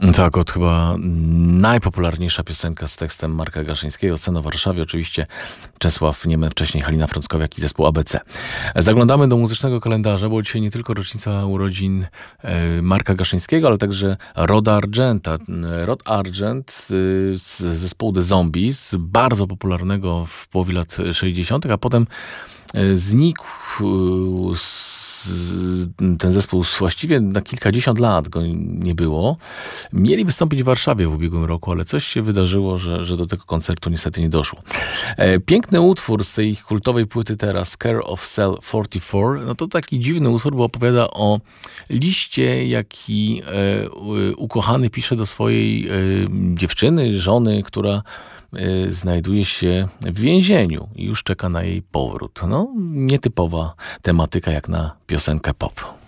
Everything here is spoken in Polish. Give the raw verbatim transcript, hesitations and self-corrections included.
Tak, od chyba najpopularniejsza piosenka z tekstem Marka Gaszyńskiego, Scena w Warszawie, oczywiście Czesław Niemen, wcześniej Halina Frąckowiak i zespół A B C. Zaglądamy do muzycznego kalendarza, bo dzisiaj nie tylko rocznica urodzin e, Marka Gaszyńskiego, ale także Roda Argenta. Rod Argent e, z zespołu The Zombies, bardzo popularnego w połowie lat sześćdziesiątych, a potem e, znikł e, z ten zespół właściwie na kilkadziesiąt lat go nie było. Mieli wystąpić w Warszawie w ubiegłym roku, ale coś się wydarzyło, że, że do tego koncertu niestety nie doszło. Piękny utwór z tej ich kultowej płyty teraz, Care of Cell czterdzieści cztery, no to taki dziwny utwór, bo opowiada o liście, jaki ukochany pisze do swojej dziewczyny, żony, która znajduje się w więzieniu i już czeka na jej powrót. No, nietypowa tematyka jak na piosenkę pop.